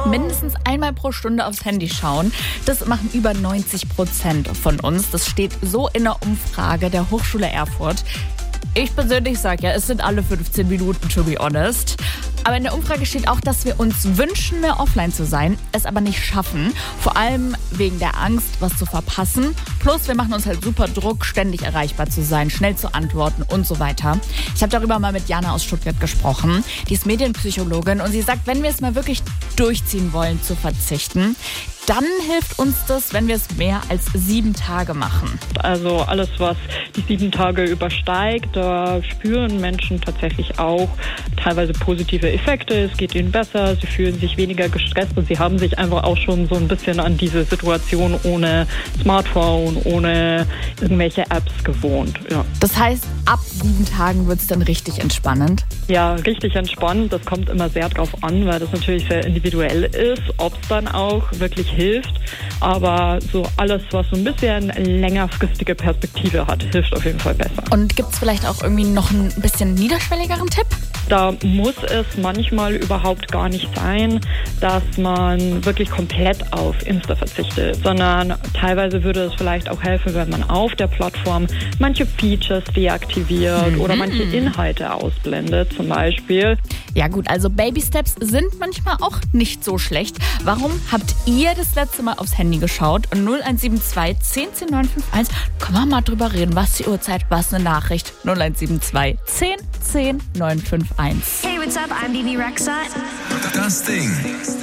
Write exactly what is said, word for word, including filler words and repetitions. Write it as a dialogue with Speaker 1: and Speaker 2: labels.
Speaker 1: mindestens einmal pro Stunde aufs Handy schauen. Das machen über neunzig Prozent von uns. Das steht so in der Umfrage der Hochschule Erfurt. Ich persönlich sage ja, es sind alle fünfzehn Minuten, to be honest. Aber in der Umfrage steht auch, dass wir uns wünschen, mehr offline zu sein, es aber nicht schaffen. Vor allem wegen der Angst, was zu verpassen. Plus, wir machen uns halt super Druck, ständig erreichbar zu sein, schnell zu antworten und so weiter. Ich habe darüber mal mit Jana aus Stuttgart gesprochen. Die ist Medienpsychologin und sie sagt, wenn wir es mal wirklich durchziehen wollen, zu verzichten, dann hilft uns das, wenn wir es mehr als sieben Tage machen.
Speaker 2: Also alles, was die sieben Tage übersteigt, da spüren Menschen tatsächlich auch teilweise positive Effekte. Es geht ihnen besser, sie fühlen sich weniger gestresst und sie haben sich einfach auch schon so ein bisschen an diese Situation ohne Smartphone, ohne irgendwelche Apps gewohnt. Ja.
Speaker 1: Das heißt, ab sieben Tagen wird es dann richtig entspannend?
Speaker 2: Ja, richtig entspannend. Das kommt immer sehr drauf an, weil das natürlich sehr individuell ist, ob es dann auch wirklich hilft. Aber so alles, was so ein bisschen längerfristige Perspektive hat, hilft auf jeden Fall besser.
Speaker 1: Und gibt es vielleicht auch irgendwie noch ein bisschen niederschwelligeren Tipp?
Speaker 2: Da muss es manchmal überhaupt gar nicht sein, dass man wirklich komplett auf Insta verzichtet, sondern teilweise würde es vielleicht auch helfen, wenn man auf der Plattform manche Features deaktiviert mhm. oder manche Inhalte ausblendet zum Beispiel.
Speaker 1: Ja gut, also Baby-Steps sind manchmal auch nicht so schlecht. Warum habt ihr das letzte Mal aufs Handy geschaut? Und null eins sieben zwei, zehn, zehn, neun fünf eins, können wir mal drüber reden. Was die Uhrzeit, was eine Nachricht? null eins sieben zwei, zehn, zehn, neun fünf eins.
Speaker 3: Hey, what's up? I'm Bibi Rexha.
Speaker 4: Das Ding.